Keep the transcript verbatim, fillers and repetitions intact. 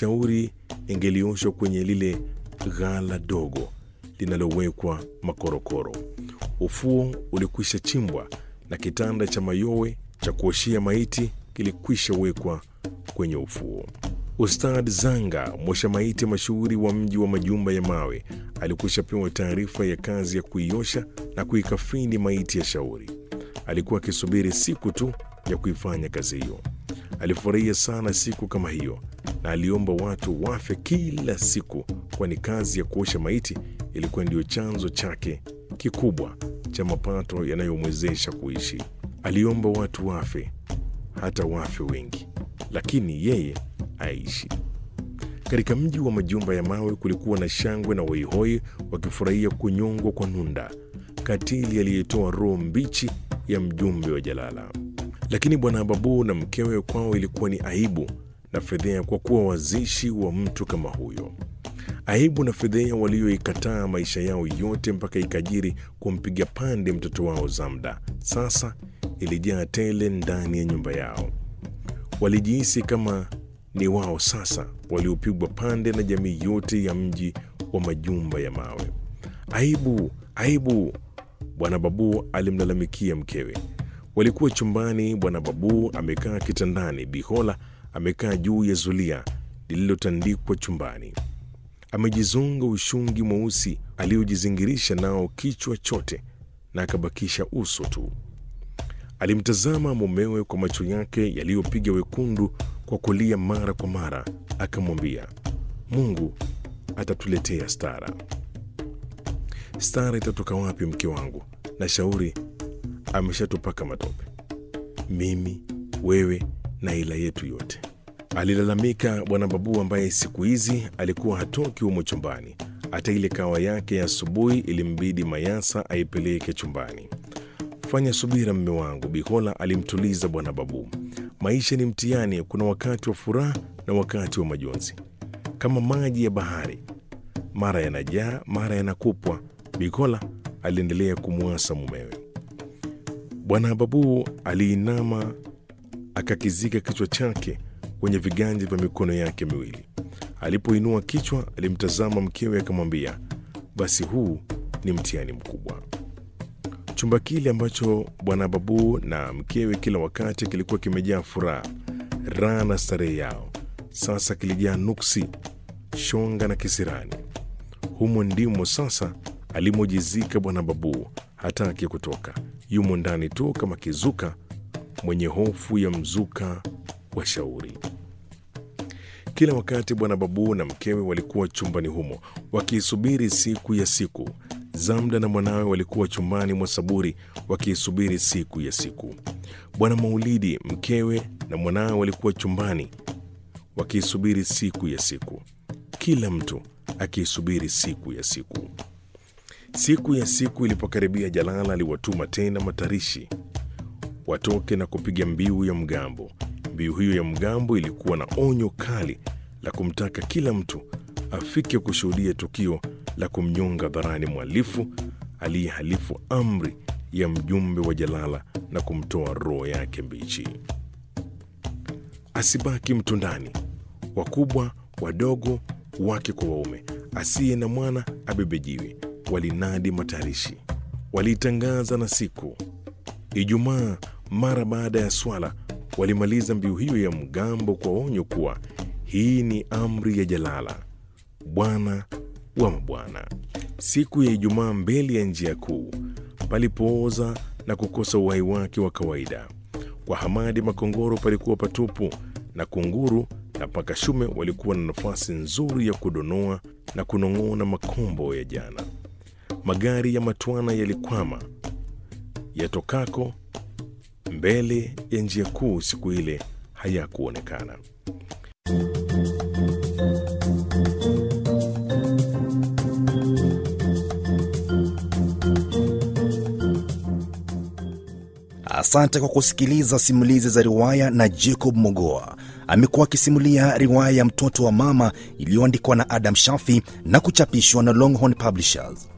shauri ingelioshwa kwenye lile ghala dogo linalowekwa makorokoro. Ufuo ulikwisha chimbwa na kitanda cha mayowe cha kuoshia maiti kilikwisha wekwa kwenye ufuo. Ustadh Zanga, mosha maiti mashuhuri wa mji wa majumba ya mawe, alikwisha pewa taarifa ya kazi ya kuiosha na kuikafini maiti ya Shauri. Alikuwa akisubiri siku tu ya kuifanya kazi hiyo. Alifurahia sana siku kama hiyo na aliomba watu wafe kila siku, kwani kazi ya kuosha maiti ilikuwa ndio chanzo chake kikubwa cha mapato yanayomwezesha kuishi. Aliomba watu wafe, hata wafe wengi, lakini yeye aishi. Katika mji wa majumba ya mawe kulikuwa na shangwe na hoihoi wakifurahia kunyongwa kwa Nunda, katili aliyetoa roho mbichi ya mjumbe wa Jalala. Lakini Bwana Babu na mkewe kwao ilikuwa ni aibu na fedheha kwa kuwa wazishi wa mtu kama huyo. Aibu na fedheha walioikataa maisha yao yote mpaka ikajiri kumpiga pande mtoto wao Zamda, sasa ilijaa tele ndani ya nyumba yao. Walijihisi kama ni wao sasa waliopigwa pande na jamii yote ya mji wa majumba ya mawe. Aibu, aibu, Bwana Babu alimlalamikia mkewe. Walikuwa chumbani, Bwana Babu amekaa kitandani, Bihola amekaa juu ya zulia lililotandikwa chumbani. Amejizonga ushungi mweusi aliojizingirisha nao kichwa chote na akabakisha uso tu. Alimtazama mumewe kwa macho yake yaliyopiga wekundu kwa kulia mara kwa mara, akamwambia, Mungu atatuletea stara. Stara itatoka wapi mke wangu? Na Shauri ameshatupaka matope, mimi, wewe na ila yetu yote, alilalamika Bwana Babu, ambaye siku hizi alikuwa hatoki humo chumbani. Hata ile kawa yake ya asubuhi ilimbidi Mayasa aipeleke chumbani. Fanya subira mme wangu, Bihola alimtuliza Bwana Babu. Maisha ni mtihani, kuna wakati wa furaha na wakati wa majonzi, kama maji ya bahari, mara yanajaa mara yanakupwa. Bihola aliendelea kumwasa mumewe. Bwana Babu aliinama akakizika kichwa chake kwenye viganja vya mikono yake miwili. Alipoinua kichwa alimtazama mkewe akamwambia, basi huu ni mtihani mkubwa. Chumba kile ambacho Bwana Babu na mkewe kila wakati kilikuwa kimejaa furaha, raha na starehe yao, sasa kilijaa nuksi, shonga na kisirani. Humo ndimo sasa alimojizika Bwana Babu, hataki kutoka, yumo ndani tu kama kizuka mwenye hofu ya mzuka wa Shauri. Kila wakati Bwana Babu na mkewe walikuwa chumbani humo wakiisubiri siku ya siku. Zamda na mwanawe walikuwa chumbani mwa Saburi wakiisubiri siku ya siku. Bwana Maulidi, mkewe na mwanawe walikuwa chumbani wakiisubiri siku ya siku. Kila mtu akiisubiri siku ya siku. Siku ya siku ilipokaribia, Jalala aliwatuma tena matarishi watoke na kupiga mbiu ya mgambo. Mbiu hiyo ya mgambo ilikuwa na onyo kali la kumtaka kila mtu afike kushuhudia tukio la kumnyonga dharani mhalifu aliyehalifu amri ya mjumbe wa Jalala na kumtoa roho yake mbichi. Asibaki mtu ndani, wakubwa wadogo, wake kwa waume, asiye na mwana abebejiwe, walinadi matarishi. Walitangaza na siku Ijumaa mara baada ya swala walimaliza mbiu hiyo ya mgambo kwa onyo kuwa hii ni amri ya Jalala, bwana wa mabwana. Siku ya Ijumaa, mbele ya njia kuu palipooza na kukosa uhai wake wa kawaida. Kwa Hamadi Makongoro palikuwa patupu, na Kunguru na Pakashume walikuwa na nafasi nzuri ya kudonoa na kunong'ona makombo ya jana. Magari ya matwana yalikwama yatokako mbele ya njia kuu siku ile hayakuonekana. Asante kwa kusikiliza simulizi za riwaya na Jacob Mogoa. Amekuwa akisimulia riwaya ya Mtoto wa Mama iliyoandikwa na Adam Shafi na kuchapishwa na Longhorn Publishers.